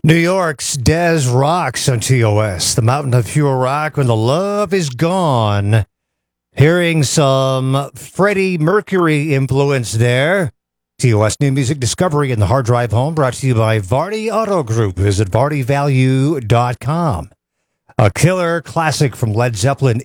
New York's Des Rocks on TOS, the mountain of pure rock when the love is gone. Hearing some Freddie Mercury influence there. TOS New Music Discovery in the Hard Drive Home, brought to you by Vardy Auto Group. Visit VardyValue.com. A killer classic from Led Zeppelin,